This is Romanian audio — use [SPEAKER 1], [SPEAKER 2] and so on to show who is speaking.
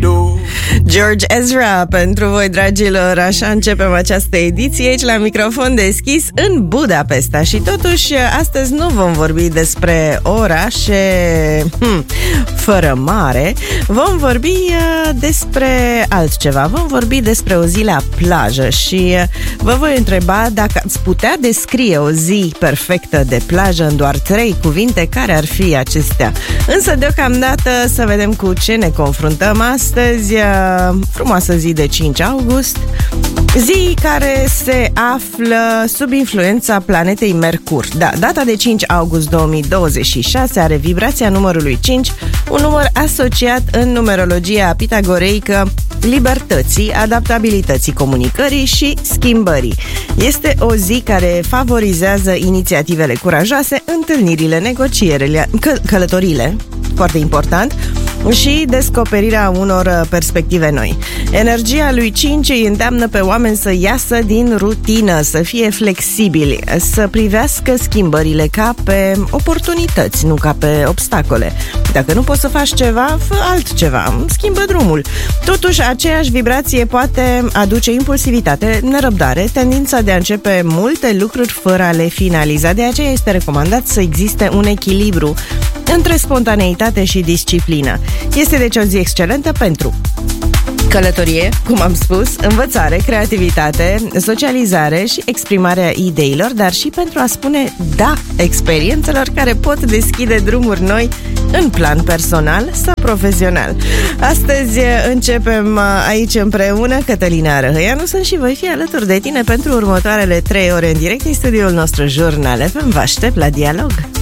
[SPEAKER 1] George Ezra pentru voi, dragilor. Așa începem această ediție aici la microfon deschis în Budapesta. Și totuși astăzi nu vom vorbi despre orașe fără mare. Vom vorbi despre altceva. Vom vorbi despre o zi la plajă. Și vă voi întreba dacă ați putea descrie o zi perfectă de plajă în doar 3 cuvinte, care ar fi acestea. Însă deocamdată să vedem cu ce ne confruntăm astăzi. Frumoasă zi de 5 august, zi care se află sub influența planetei Mercur. Da, data de 5 august 2026 are vibrația numărului 5, un număr asociat în numerologia pitagoreică libertății, adaptabilității comunicării și schimbării. Este o zi care favorizează inițiativele curajoase, întâlnirile, negocierile, călătorile, foarte important, și descoperirea unor perspective noi. Energia lui 5 îi îndeamnă pe oameni să iasă din rutină, să fie flexibili, să privească schimbările ca pe oportunități, nu ca pe obstacole. Dacă nu poți să faci ceva, fă altceva, schimbă drumul. Totuși, aceeași vibrație poate aduce impulsivitate, nerăbdare, tendința de a începe multe lucruri fără a le finaliza. De aceea este recomandat să existe un echilibru între spontaneitate și disciplină. Este deci o zi excelentă pentru călătorie, cum am spus, învățare, creativitate, socializare și exprimarea ideilor, dar și pentru a spune da experiențelor care pot deschide drumuri noi în plan personal sau profesional. Astăzi începem aici împreună. Cătălina Răhăianu sunt și voi fi alături de tine pentru următoarele 3 ore în direct în studioul nostru Jurnal FM. Vă aștept la dialog.